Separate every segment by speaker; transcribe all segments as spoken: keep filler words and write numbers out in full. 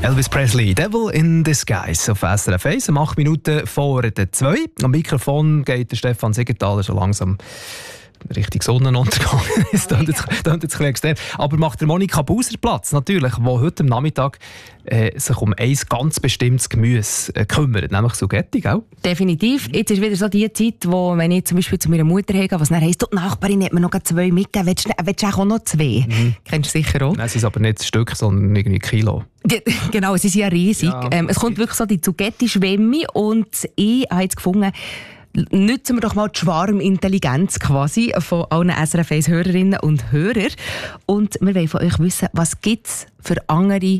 Speaker 1: Elvis Presley, Devil in Disguise auf S R F eins, um acht Minuten vor der zwei. Am Mikrofon geht der Stefan Siegenthaler schon langsam Richtung Sonnenuntergang. Das klingt jetzt, jetzt ein bisschen extrem. Aber macht der Monika Buser Platz, natürlich, die heute am Nachmittag äh, sich um ein ganz bestimmtes Gemüse äh, kümmert, nämlich Sugetti, gell?
Speaker 2: Definitiv. Jetzt ist wieder so die Zeit, wo, wenn ich zum Beispiel zu meiner Mutter gehe, was dann heisst, die Nachbarin hat mir noch zwei mitgegeben, willst du, willst du auch noch zwei? Mhm. Kennst du sicher auch.
Speaker 1: Nein, es ist aber nicht ein Stück, sondern irgendwie ein Kilo.
Speaker 2: Genau, sie sind ja riesig. Ja, ähm, es kommt wirklich so die Zugetti-Schwemme und ich habe jetzt gefunden, nutzen wir doch mal die Schwarmintelligenz quasi von allen S R F eins-Hörerinnen und Hörern. Und wir wollen von euch wissen, was gibt es für andere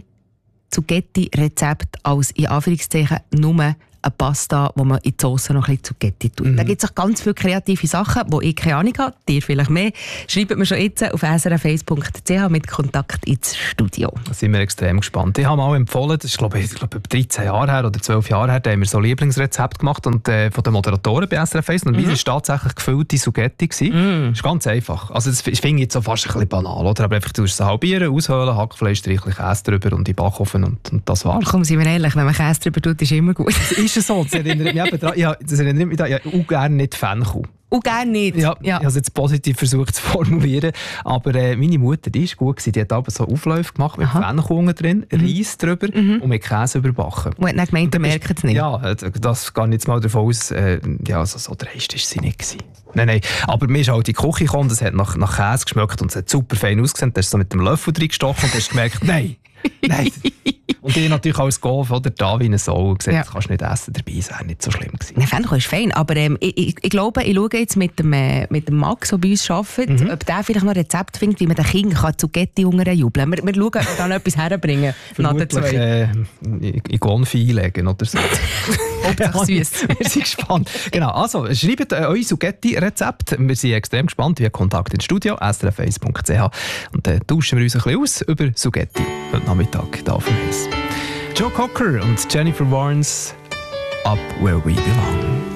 Speaker 2: Zugetti-Rezepte als in Anführungszeichen nur eine Pasta, wo man in die Sauce noch ein bisschen Zugetti tut. Mhm. Da gibt es auch ganz viele kreative Sachen, wo ich keine Ahnung habe, dir vielleicht mehr. Schreibt mir schon jetzt auf s r f eins punkt c h mit Kontakt ins Studio.
Speaker 1: Da sind wir extrem gespannt. Ich habe mal empfohlen, das ist glaube ich, glaube ich dreizehn Jahre her oder zwölf Jahre her, da haben wir so Lieblingsrezept gemacht und, äh, von den Moderatoren bei S R F eins. Und mhm. es war tatsächlich gefüllte Sugetti. Mhm. Das ist ganz einfach. Also das, ich finde jetzt so fast ein bisschen banal. Oder? Aber einfach, du musst es halbieren, aushöhlen, Hackfleisch, streichlich Käse drüber und in den Backofen und, und das war's.
Speaker 2: Komm, seien wir ehrlich, wenn man Käse drüber tut, ist immer gut.
Speaker 1: Ist es so? Das erinnert mich eben daran. Ja, das erinnert mich daran. Ich habe auch gerne nicht Fenchel.
Speaker 2: Und gerne nicht.
Speaker 1: Ja, ja. Ich habe es jetzt positiv versucht zu formulieren. Aber äh, meine Mutter, die war gut. Die hat aber so Aufläufe gemacht mit Fenchel drin, mhm. Reis drüber mhm. und mit Käse überbacken.
Speaker 2: Und hat dann gemeint, du merkst es nicht?
Speaker 1: Ja, das gehe ich jetzt mal davon aus. Äh, ja, so, so dreist war sie nicht gewesen. Nein, nein. Aber mir ist halt in die Küche gekommen, es hat nach, nach Käse geschmeckt und es hat super fein ausgesehen. Da hast du so mit dem Löffel drin gestochen und hast gemerkt, nein, nein. Und ich natürlich als Golf oder da wie eine Sau gesagt, ja. Das kannst du nicht essen, dabei es wäre nicht so schlimm gewesen.
Speaker 2: Nein, Fenchel ist fein, aber ähm, ich, ich, ich glaube, ich schaue jetzt mit dem, äh, mit dem Max, der bei uns arbeitet, mhm. ob der vielleicht noch ein Rezept findet, wie man den Kindern Zugetti jubeln kann. Wir, wir schauen, ob wir dann etwas herbringen
Speaker 1: Vermutlich äh, in Gonfi einlegen oder so.
Speaker 2: Hauptsache süß.
Speaker 1: Wir sind gespannt. Genau, also schreibt äh, euer Sugetti-Rezept. Wir sind extrem gespannt. Wir haben Kontakt ins Studio, s r f eins punkt c h. Und dann äh, tauschen wir uns ein bisschen aus über Sugetti heute Nachmittag hier auf dem Eis. Joe Cocker und Jennifer Warnes, Up Where We Belong.